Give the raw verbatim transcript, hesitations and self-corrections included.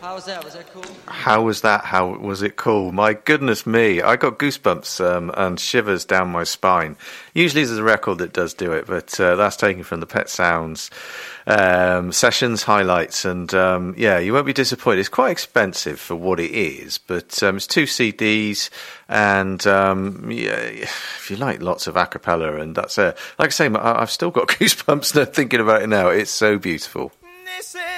how was that? Was that cool? How was that? How was it cool? My goodness me. I got goosebumps um, and shivers down my spine. Usually there's a record that does do it, but uh, that's taken from the Pet Sounds um, sessions highlights. And um, yeah, you won't be disappointed. It's quite expensive for what it is, but um, it's two C Ds. And um, yeah, if you like lots of a cappella, and that's it. Like I say, I've still got goosebumps thinking about it now. It's so beautiful.